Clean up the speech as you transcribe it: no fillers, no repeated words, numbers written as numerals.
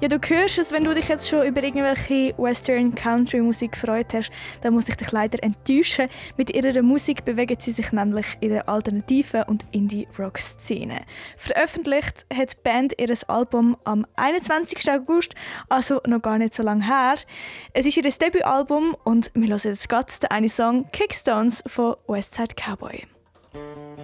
Ja, du hörst es, wenn du dich jetzt schon über irgendwelche Western-Country-Musik gefreut hast, dann muss ich dich leider enttäuschen. Mit ihrer Musik bewegen sie sich nämlich in der alternativen und Indie-Rock-Szene. Veröffentlicht hat die Band ihr Album am 21. August, also noch gar nicht so lange her. Es ist ihr Debütalbum und wir hören jetzt gerade den einen Song «Kickstones» von Westside Cowboy.